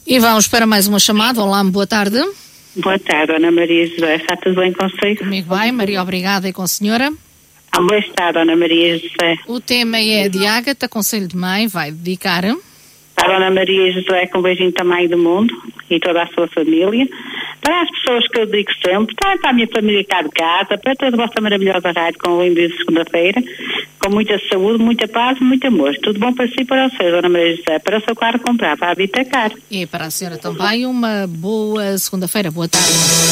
E vamos para mais uma chamada. Olá, boa tarde. Boa tarde, Ana Maria José. Está tudo bem consigo? Comigo bem, Maria, obrigada. E com a senhora? Boa tarde, Ana Maria José. O tema é de Ágata, Conselho de Mãe, vai dedicar. Para a Ana Maria José, com um beijinho também do mundo e toda a sua família. Para as pessoas que eu digo sempre, para a minha família cá de casa, para toda a vossa maravilhosa rádio com o envio de segunda-feira, com muita saúde, muita paz e muito amor. Tudo bom para si e para o seu, Ana Maria José, para o seu carro comprar, para a Vitacar. E para a senhora também, uma boa segunda-feira. Boa tarde.